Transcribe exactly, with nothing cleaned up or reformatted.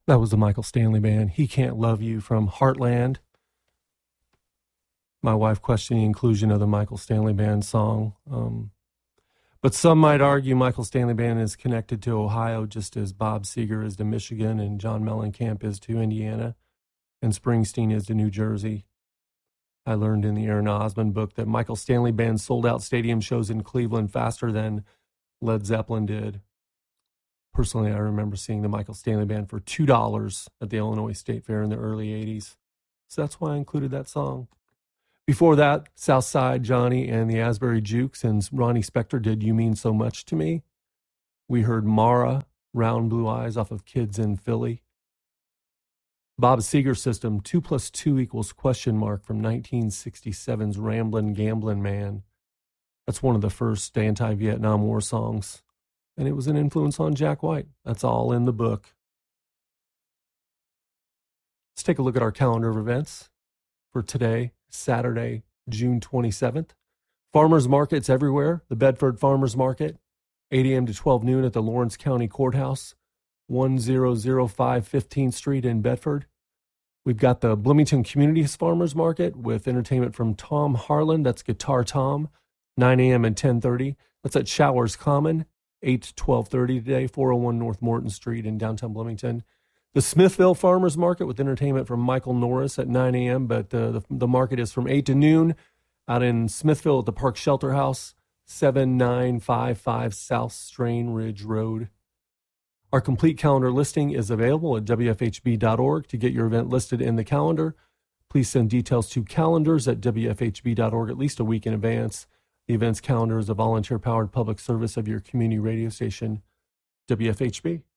That was the Michael Stanley Band. He Can't Love You from Heartland. My wife questioned the inclusion of the Michael Stanley Band song. Um, but some might argue Michael Stanley Band is connected to Ohio just as Bob Seger is to Michigan and John Mellencamp is to Indiana and Springsteen is to New Jersey. I learned in the Aaron Osmond book that Michael Stanley Band sold out stadium shows in Cleveland faster than Led Zeppelin did. Personally, I remember seeing the Michael Stanley Band for two dollars at the Illinois State Fair in the early eighties. So that's why I included that song. Before that, Southside Johnny and the Asbury Jukes and Ronnie Spector did You Mean So Much to Me. We heard Mara, Round Blue Eyes off of Kids in Philly. Bob Seger System, two plus two equals question mark from nineteen sixty-seven's Ramblin' Gamblin' Man. That's one of the first anti-Vietnam War songs. And it was an influence on Jack White. That's all in the book. Let's take a look at our calendar of events for today, Saturday, June twenty-seventh. Farmers markets everywhere. The Bedford Farmers Market, eight a.m. to twelve noon at the Lawrence County Courthouse, one thousand five fifteenth Street in Bedford. We've got the Bloomington Communities Farmers Market with entertainment from Tom Harlan. That's Guitar Tom, nine a.m. and ten thirty. That's at Showers Common, eight to twelve thirty today, four oh one North Morton Street in downtown Bloomington. The Smithville Farmers Market with entertainment from Michael Norris at nine a.m., but uh, the, the market is from eight to noon out in Smithville at the Park Shelter House, seven nine five five South Strain Ridge Road. Our complete calendar listing is available at W F H B dot org. To get your event listed in the calendar, please send details to calendars at W F H B dot org at least a week in advance. The event's calendar is a volunteer-powered public service of your community radio station, W F H B.